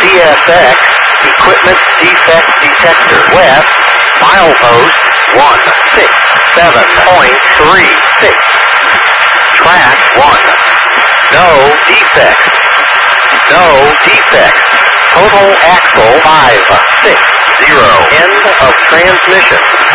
CSX, equipment defect detector west, milepost 167.36. Track 1. No defects. No defects. Total axle 560. End of transmission.